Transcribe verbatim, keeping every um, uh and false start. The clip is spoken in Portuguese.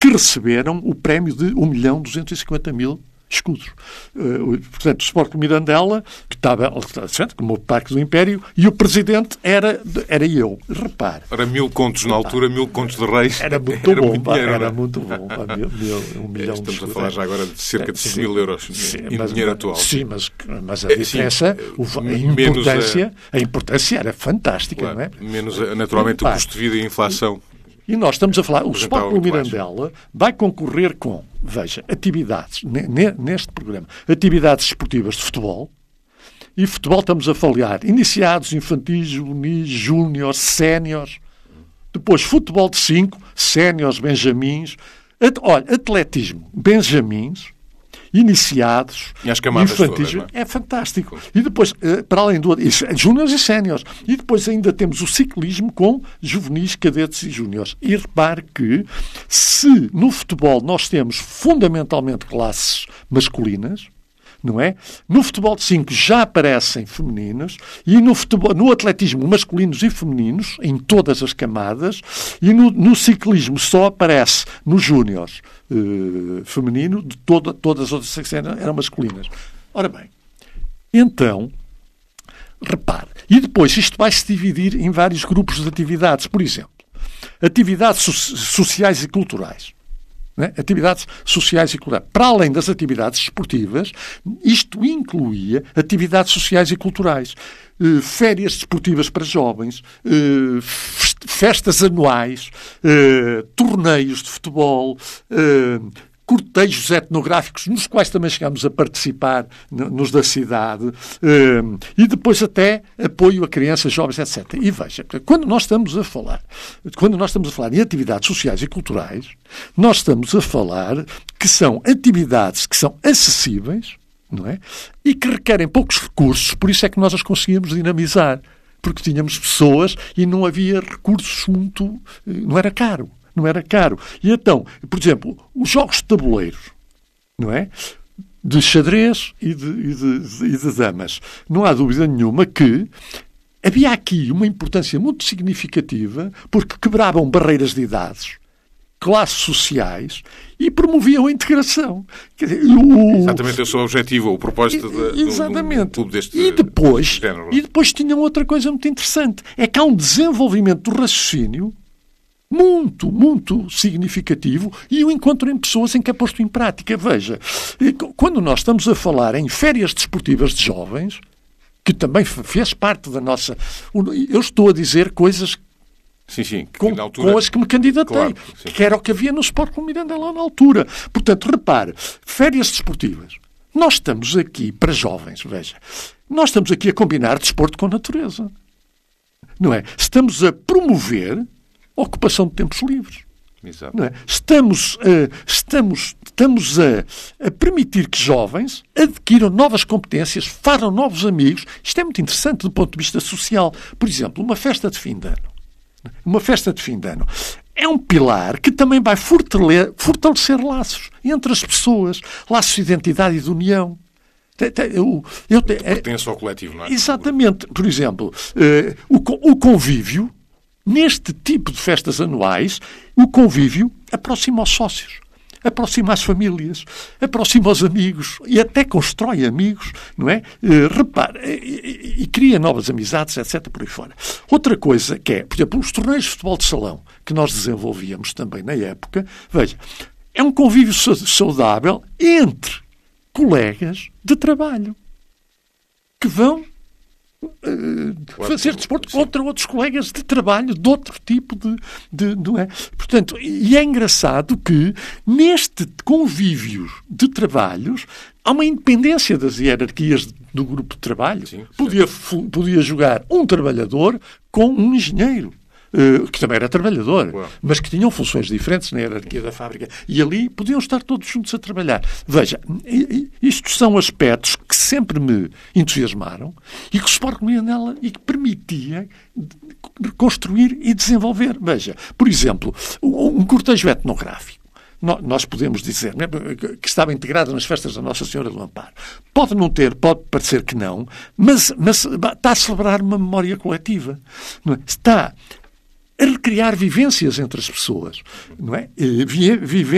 que receberam o prémio de um milhão duzentos e cinquenta mil escudos. Uh, portanto, o Sport Clube Mirandela, que estava como o Parque do Império, e o presidente era, era eu. Repare. Era mil contos na altura, mil contos de reis. Era muito era bom, muito pá, dinheiro, era não? muito bom. Pá, mil, mil, um milhão Estamos de a falar já agora de cerca de sim, mil euros sim, em mas, dinheiro atual. Sim, mas, mas a diferença, sim, a, importância, a... a importância era fantástica, claro, não é? Menos, naturalmente, pá, o custo de vida e a inflação. E nós estamos a falar, o Sport Clube Mirandela vai concorrer com, veja, atividades, neste programa, atividades esportivas de futebol, e futebol estamos a falar iniciados, infantis, juvenis, júniores, séniores, depois futebol de cinco, séniores, benjamins, at, olha, atletismo, benjamins, iniciados, e as camadas infantis, todas, é fantástico. E depois, para além do júniores e séniores, e depois ainda temos o ciclismo com juvenis, cadetes e júniores. E repare que se no futebol nós temos fundamentalmente classes masculinas, não é? No futebol de cinco já aparecem femininos e no, futebol, no atletismo masculinos e femininos, em todas as camadas, e no, no ciclismo só aparece nos júniores uh, feminino, de toda, todas as outras secções eram masculinas. Ora bem, então, repare, e depois isto vai se dividir em vários grupos de atividades. Por exemplo, atividades so- sociais e culturais. Né? Atividades sociais e culturais. Para além das atividades esportivas, isto incluía atividades sociais e culturais. Uh, férias desportivas para jovens, uh, festas anuais, uh, torneios de futebol, uh, cortejos etnográficos, nos quais também chegámos a participar, nos da cidade, uh, e depois até apoio a crianças, jovens, etcétera. E veja, quando nós estamos a falar, quando nós estamos a falar em atividades sociais e culturais, nós estamos a falar que são atividades que são acessíveis, não é? E que requerem poucos recursos, por isso é que nós as conseguíamos dinamizar, porque tínhamos pessoas e não havia recursos muito... não era caro. Não era caro. E então, por exemplo, os jogos de tabuleiros, não é? De xadrez e de, e de, e de damas. Não há dúvida nenhuma que havia aqui uma importância muito significativa porque quebravam barreiras de idades, classes sociais e promoviam a integração. Quer dizer, o... Exatamente esse é o objetivo, o propósito de, Exatamente. de um clube deste e depois, género. E depois tinham outra coisa muito interessante. É que há um desenvolvimento do raciocínio muito, muito significativo e o encontro em pessoas em que é posto em prática. Veja, quando nós estamos a falar em férias desportivas de jovens, que também fez parte da nossa... Eu estou a dizer coisas sim, sim, que com, na altura... com as que me candidatei, claro, que era o que havia no Sport Clube Mirandela na altura. Portanto, repare, férias desportivas. Nós estamos aqui, para jovens, veja, nós estamos aqui a combinar desporto com natureza. Não é? Estamos a promover ocupação de tempos livres. Exato. Não é? Estamos, uh, estamos, estamos a, a permitir que jovens adquiram novas competências, façam novos amigos. Isto é muito interessante do ponto de vista social. Por exemplo, uma festa de fim de ano. Uma festa de fim de ano é um pilar que também vai fortalecer, fortalecer laços entre as pessoas, laços de identidade e de união. Eu, eu, pertence ao coletivo, não é? Exatamente. Por exemplo, uh, o, o convívio. Neste tipo de festas anuais, o convívio aproxima os sócios, aproxima as famílias, aproxima os amigos e até constrói amigos, não é? Uh, repara, e, e, e cria novas amizades, etcétera, por aí fora. Outra coisa que é, por exemplo, os torneios de futebol de salão, que nós desenvolvíamos também na época, veja, é um convívio saudável entre colegas de trabalho que vão Uh, fazer desporto contra outros colegas de trabalho de outro tipo de, de não é? Portanto, e é engraçado que neste convívio de trabalhos há uma independência das hierarquias do grupo de trabalho. Sim, podia, podia jogar um trabalhador com um engenheiro. Uh, que também era trabalhador, Uau. mas que tinham funções diferentes na hierarquia da fábrica. E ali podiam estar todos juntos a trabalhar. Veja, isto são aspectos que sempre me entusiasmaram e que o Sport Clube Mirandela e que permitia construir e desenvolver. Veja, por exemplo, um cortejo etnográfico. Nós podemos dizer que estava integrado nas festas da Nossa Senhora do Amparo. Pode não ter, pode parecer que não, mas, mas está a celebrar uma memória coletiva. Não é? Está a recriar vivências entre as pessoas, não é? Viver